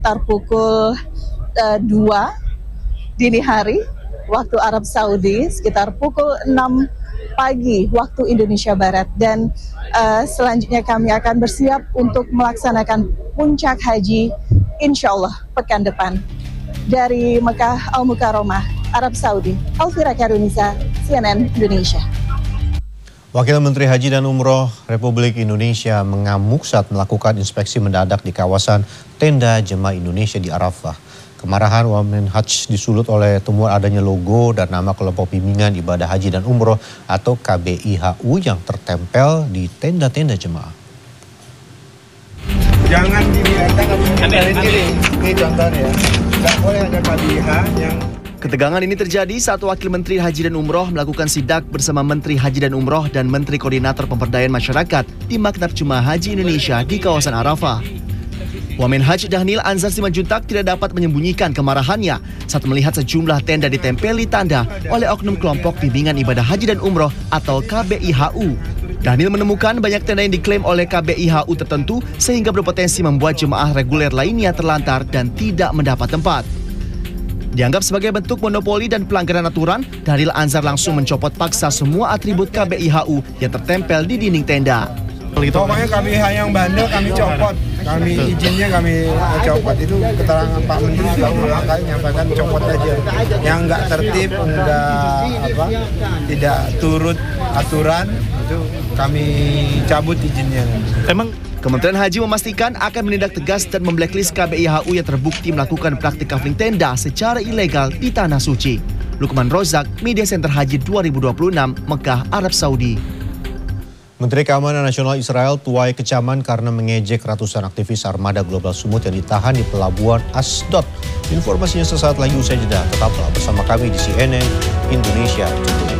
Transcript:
sekitar pukul 2 dini hari waktu Arab Saudi, sekitar pukul 6 pagi waktu Indonesia Barat, dan selanjutnya kami akan bersiap untuk melaksanakan puncak haji insya Allah pekan depan. Dari Mekah Al-Mukarramah, Arab Saudi, Alfira Karunisa, CNN Indonesia. Wakil Menteri Haji dan Umroh Republik Indonesia mengamuk saat melakukan inspeksi mendadak di kawasan tenda jemaah Indonesia di Arafah. Kemarahan Wamen Haj disulut oleh temuan adanya logo dan nama kelompok bimbingan ibadah haji dan umroh atau KBIHU yang tertempel di tenda-tenda jemaah. Jangan dilihat ini contohnya, nggak boleh ada KBIH yang... Ketegangan ini terjadi saat Wakil Menteri Haji dan Umroh melakukan sidak bersama Menteri Haji dan Umroh dan Menteri Koordinator Pemberdayaan Masyarakat di Maktab Jemaah Haji Indonesia di kawasan Arafah. Wamen Haj Dhanil Anzar Simanjuntak tidak dapat menyembunyikan kemarahannya saat melihat sejumlah tenda ditempeli tanda oleh oknum kelompok bimbingan ibadah haji dan umroh atau KBIHU. Dhanil menemukan banyak tenda yang diklaim oleh KBIHU tertentu sehingga berpotensi membuat jemaah reguler lainnya terlantar dan tidak mendapat tempat. Dianggap sebagai bentuk monopoli dan pelanggaran aturan, Dhanil Anzar langsung mencopot paksa semua atribut KBIHU yang tertempel di dinding tenda. Pokoknya KBIH yang bandel kami copot, izinnya kami copot. Itu keterangan Pak Menteri berulang kali menyampaikan copot aja. Yang nggak tertib, tidak turut aturan, itu kami cabut izinnya. Kementerian Haji memastikan akan menindak tegas dan memblacklist KBIHU yang terbukti melakukan praktik kafling tenda secara ilegal di Tanah Suci. Lukman Rozak, Media Center Haji 2026, Mekah, Arab Saudi. Menteri Keamanan Nasional Israel tuai kecaman karena mengejek ratusan aktivis armada global Sumut yang ditahan di pelabuhan Asdod. Informasinya sesaat lagi usai jeda. Tetaplah bersama kami di CNN Indonesia Today.